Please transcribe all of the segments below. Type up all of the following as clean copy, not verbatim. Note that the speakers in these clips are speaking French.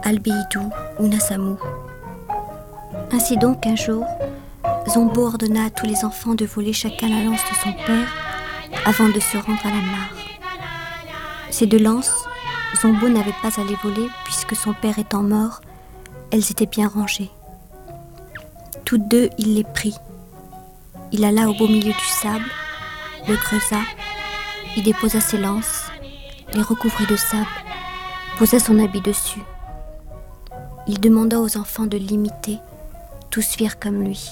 Albeidou ou Nassamou. Ainsi donc, un jour, Zombo ordonna à tous les enfants de voler chacun la lance de son père avant de se rendre à la mare. Ces deux lances, Zombo n'avait pas à les voler puisque son père étant mort, elles étaient bien rangées. Toutes deux, il les prit. Il alla au beau milieu du sable, le creusa, y déposa ses lances, les recouvrit de sable, posa son habit dessus. Il demanda aux enfants de l'imiter, tous firent comme lui.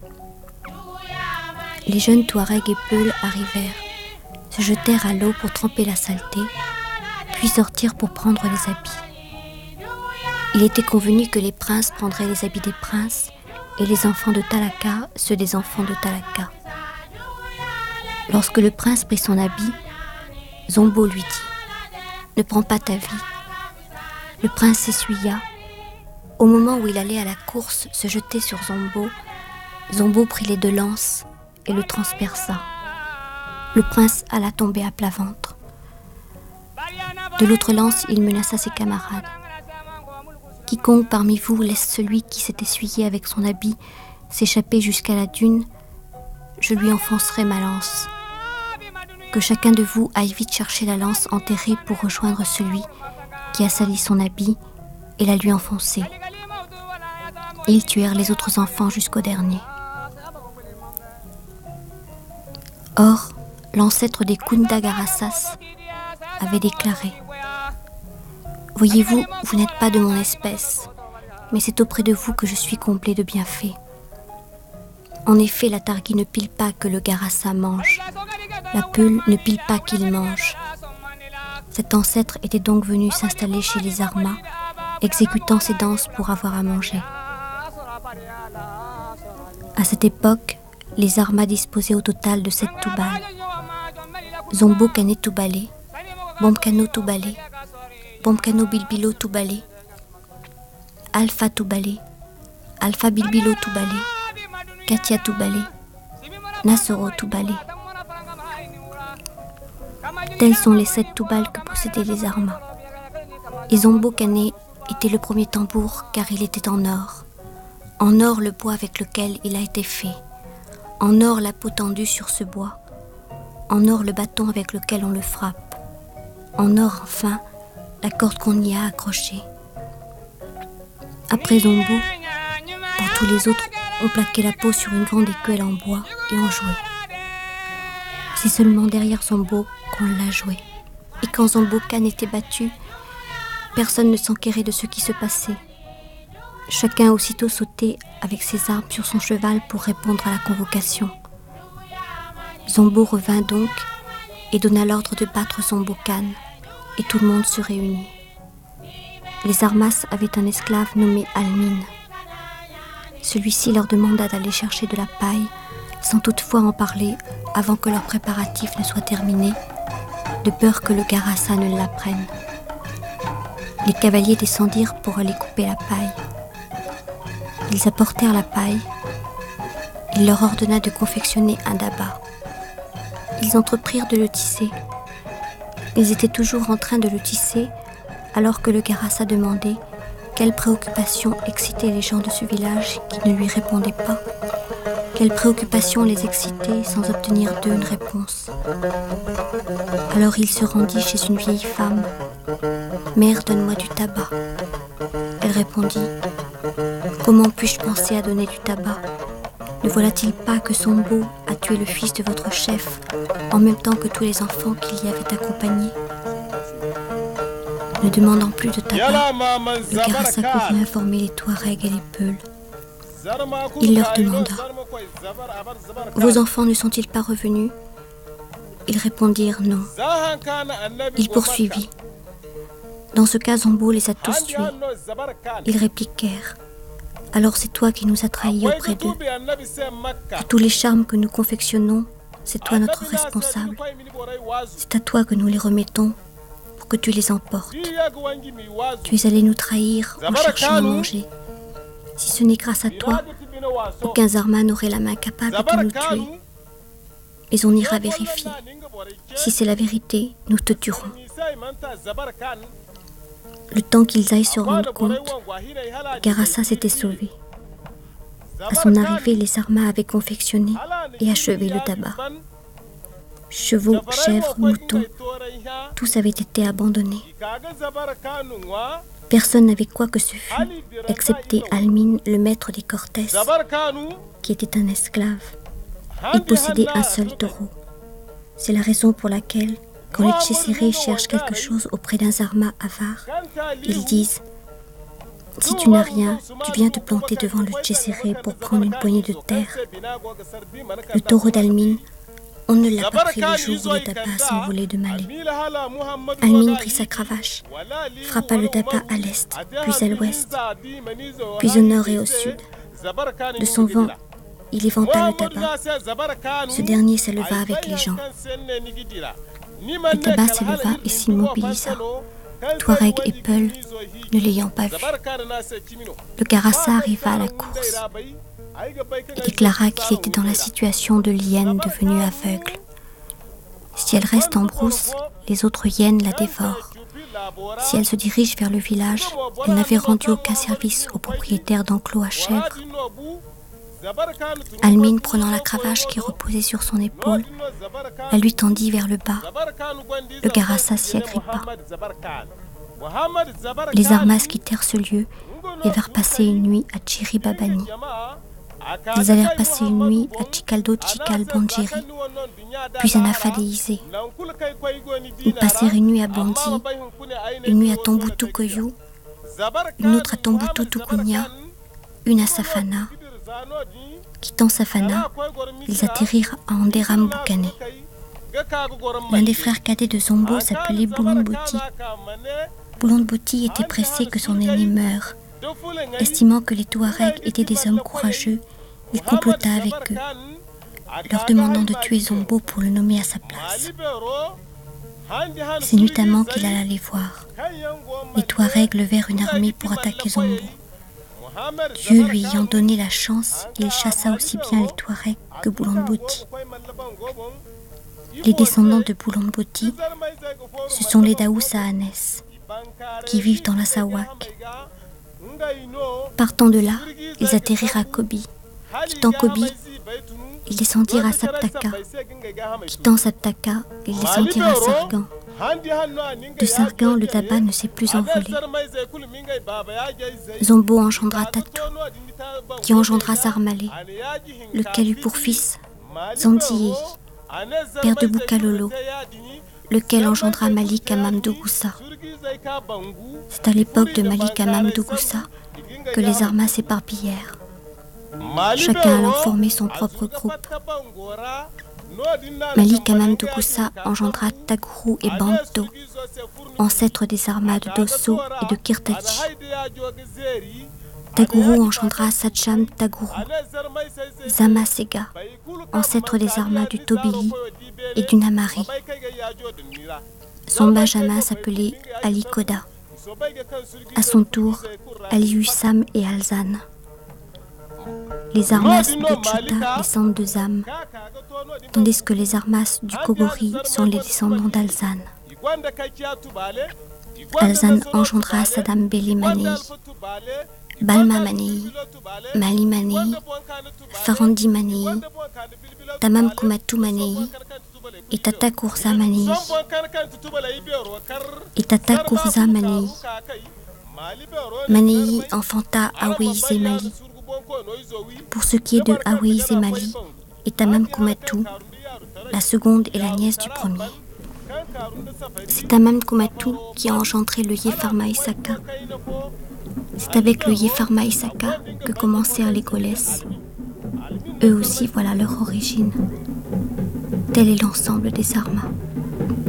Les jeunes Touaregs et Peuls arrivèrent, se jetèrent à l'eau pour tremper la saleté, puis sortirent pour prendre les habits. Il était convenu que les princes prendraient les habits des princes et les enfants de Talaka ceux des enfants de Talaka. Lorsque le prince prit son habit, Zombo lui dit « Ne prends pas ta vie ». Le prince s'essuya. Au moment où il allait à la course se jeter sur Zombo, Zombo prit les deux lances et le transperça. Le prince alla tomber à plat ventre. De l'autre lance, il menaça ses camarades. « Quiconque parmi vous laisse celui qui s'est essuyé avec son habit s'échapper jusqu'à la dune, je lui enfoncerai ma lance. Que chacun de vous aille vite chercher la lance enterrée pour rejoindre celui qui a sali son habit et la lui enfoncer. » Ils tuèrent les autres enfants jusqu'au dernier. Or, l'ancêtre des Kunda Garassas avait déclaré « Voyez-vous, vous n'êtes pas de mon espèce, mais c'est auprès de vous que je suis comblé de bienfaits. En effet, la Targui ne pile pas que le Garassa mange, la Peul ne pile pas qu'il mange. » Cet ancêtre était donc venu s'installer chez les Armas, exécutant ses danses pour avoir à manger. À cette époque, les Armas disposaient au total de 7 Toubals. Zombo Kane Toubalé, Bomkano Toubalé, Bomkano Bilbilo Toubalé, Alpha Toubalé, Alpha Bilbilo Toubalé, Katia Toubalé, Nasoro Toubalé. Tels sont les 7 Toubals que possédaient les Armas. Et Zombo Kane était le premier tambour car il était en or. En or le bois avec lequel il a été fait. En or la peau tendue sur ce bois. En or le bâton avec lequel on le frappe. En or enfin la corde qu'on y a accrochée. Après Zombo, pour tous les autres, on plaquait la peau sur une grande écuelle en bois et on jouait. C'est seulement derrière Zombo qu'on l'a joué. Et quand Zombo Kane était battu, personne ne s'enquérait de ce qui se passait. Chacun aussitôt sautait avec ses armes sur son cheval pour répondre à la convocation. Zombo revint donc et donna l'ordre de battre Zombo Kane, et tout le monde se réunit. Les Armas avaient un esclave nommé Almine. Celui-ci leur demanda d'aller chercher de la paille, sans toutefois en parler avant que leurs préparatifs ne soient terminés, de peur que le Garassa ne l'apprenne. Les cavaliers descendirent pour aller couper la paille. Ils apportèrent la paille. Il leur ordonna de confectionner un daba. Ils entreprirent de le tisser. Ils étaient toujours en train de le tisser alors que le Garassa demandait quelle préoccupation excitait les gens de ce village qui ne lui répondaient pas. Quelle préoccupation les excitait sans obtenir d'eux une réponse. Alors il se rendit chez une vieille femme. « Mère, donne-moi du tabac. » Elle répondit « Comment puis-je penser à donner du tabac? Ne voilà-t-il pas que Zombo a tué le fils de votre chef en même temps que tous les enfants qu'il y avait accompagnés? » Ne demandant plus de tabac, le Garassa courut informer les Touaregs et les Peuls. Il leur demanda « Vos enfants ne sont-ils pas revenus ?» Ils répondirent « Non ». Il poursuivit « Dans ce cas, Zombo les a tous tués. » Ils répliquèrent « Alors c'est toi qui nous as trahis auprès d'eux. Pour tous les charmes que nous confectionnons, c'est toi notre responsable. C'est à toi que nous les remettons pour que tu les emportes. Tu es allé nous trahir en cherchant à manger. Si ce n'est grâce à toi, aucun Zarma n'aurait la main capable de nous tuer. Mais on ira vérifier. Si c'est la vérité, nous te tuerons. » Le temps qu'ils aillent se rendre compte, Garassa s'était sauvé. À son arrivée, les Zarma avaient confectionné et achevé le tabac. Chevaux, chèvres, moutons, tous avaient été abandonnés. Personne n'avait quoi que ce fût, excepté Almin, le maître des Cortés, qui était un esclave. Il possédait un seul taureau. C'est la raison pour laquelle, quand les Tchésérés cherchent quelque chose auprès d'un Zarma avare, ils disent « Si tu n'as rien, tu viens te planter devant le Tchéséré pour prendre une poignée de terre. » Le taureau d'Almin, on ne l'a pas pris le jour où le tabac s'envolait de Malais. Almin prit sa cravache, frappa le tabac à l'est, puis à l'ouest, puis au nord et au sud. De son vent, il éventa le tabac. Ce dernier s'éleva avec les gens. Le tabac s'éleva et s'immobilisa. Touareg et Peul, ne l'ayant pas vu. Le Garassa arriva à la course et déclara qu'il était dans la situation de l'hyène devenue aveugle. Si elle reste en brousse, les autres hyènes la dévorent. Si elle se dirige vers le village, elle n'avait rendu aucun service au propriétaire d'enclos à chèvres. Almin, prenant la cravache qui reposait sur son épaule, la lui tendit vers le bas. Le Garassa s'y agrippa. Les Armas quittèrent ce lieu et vinrent passer une nuit à Tchiribabani. Ils allèrent passer une nuit à Chikaldo-Chikal-Bandjiri, puis à Nafadéizé. Ils passèrent une nuit à Bandi, une nuit à Tombouctou-Koyou, une autre à Tombouctou-Tukunya, une à Safana. Quittant Safana, ils atterrirent à Anderam-Boukane. L'un des frères cadets de Zombo s'appelait Boulogne-Bouti. Boulogne-Bouti était pressé que son aîné meure. Estimant que les Touaregs étaient des hommes courageux, il complota avec eux, leur demandant de tuer Zombo pour le nommer à sa place. C'est nuitamment qu'il alla les voir. Les Touaregs levèrent une armée pour attaquer Zombo. Dieu lui ayant donné la chance, il chassa aussi bien les Touaregs que Boulogne-Bouti. Les descendants de Boulogne-Bouti, ce sont les Daoussa Hanès, qui vivent dans la Sawak. Partant de là, ils atterrirent à Kobi. Quittant Kobi, ils descendirent à Saptaka. Quittant Saptaka, ils descendirent à Sargan. De Sargan, le tabac ne s'est plus envolé. Zombo engendra Tatou, qui engendra Zarmalé, lequel eut pour fils Zandié, père de Boukalolo, lequel engendra Malik Amam Dougoussa. C'est à l'époque de Malik Amam Dougoussa que les Armas s'éparpillèrent, chacun allant former son propre groupe. Malik Amam Dougoussa engendra Tagourou et Banto, ancêtres des Armas de Dosso et de Kirtachi. Tagourou engendra Satcham Tagourou, Zama Sega, ancêtre des Armas du Tobili et du Namari. Son benjamin s'appelait Ali Koda. À son tour, Ali eut Sam et Alzan. Les Armas de Tchouta descendent de Zam, tandis que les Armas du Kogori sont les descendants d'Alzan. Alzan engendra Saddam Beli Manei, Balma Manei, Mali Manei, Farandi Manei, Tamam Koumatu Manei et Tata Kourza Manei. Manei enfanta Aweize Mali. Pour ce qui est de Aweize Mali et Tamam Koumatu, la seconde est la nièce du premier. C'est Tamam Koumatu qui a engendré le Yefarma Isaka. C'est avec le Yefarma Isaka que commencèrent les Golès. Eux aussi, voilà leur origine. Tel est l'ensemble des Armas.